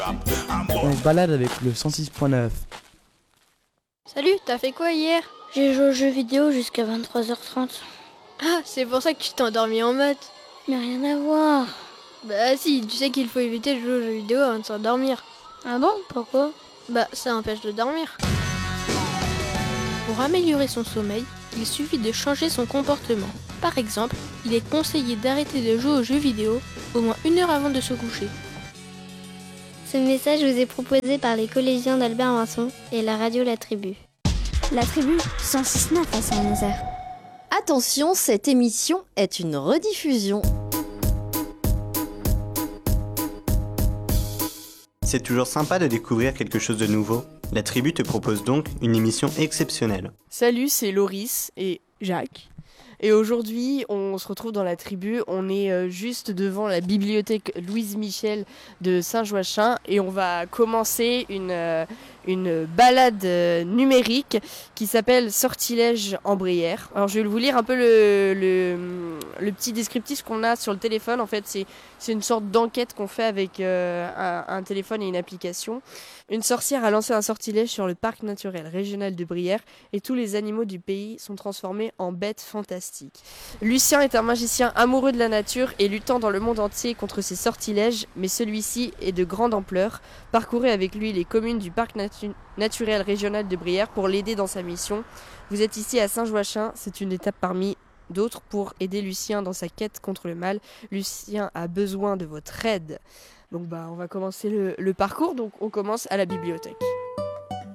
On se balade avec le 106.9. Salut, t'as fait quoi hier? J'ai joué aux jeux vidéo jusqu'à 23h30. Ah, c'est pour ça que tu t'es endormi en maths. Mais rien à voir. Bah si, tu sais qu'il faut éviter de jouer aux jeux vidéo avant de s'endormir. Ah bon? Pourquoi? Bah ça empêche de dormir. Pour améliorer son sommeil, il suffit de changer son comportement. Par exemple, il est conseillé d'arrêter de jouer aux jeux vidéo au moins 1 heure avant de se coucher. Ce message vous est proposé par les collégiens d'Albert Vincent et la radio La Tribu. La Tribu, 106.9 à Saint-Nazaire. Attention, cette émission est une rediffusion. C'est toujours sympa de découvrir quelque chose de nouveau. La Tribu te propose donc une émission exceptionnelle. Salut, c'est Loris et Jacques. Et aujourd'hui, on se retrouve dans la Tribu. On est juste devant la bibliothèque Louise Michel de Saint-Joachim et on va commencer une balade numérique qui s'appelle Sortilège en Brière. Alors je vais vous lire un peu le petit descriptif qu'on a sur le téléphone. En fait, c'est une sorte d'enquête qu'on fait avec un téléphone et une application. Une sorcière a lancé un sortilège sur le parc naturel régional de Brière et tous les animaux du pays sont transformés en bêtes fantastiques. Lucien est un magicien amoureux de la nature et luttant dans le monde entier contre ces sortilèges, mais celui-ci est de grande ampleur. Parcourez avec lui les communes du parc naturel régional de Brière pour l'aider dans sa mission. Vous êtes ici à Saint-Joachim, c'est une étape parmi d'autres pour aider Lucien dans sa quête contre le mal. Lucien a besoin de votre aide. Donc on va commencer le parcours, donc on commence à la bibliothèque.